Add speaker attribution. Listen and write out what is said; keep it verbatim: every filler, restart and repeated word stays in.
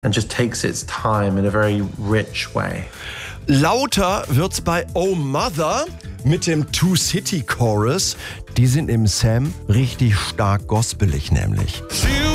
Speaker 1: and just takes its time in a very rich way.
Speaker 2: Lauter wird's bei Oh Mother mit dem Two City Chorus. Die sind im Sam richtig stark gospelig nämlich.
Speaker 3: She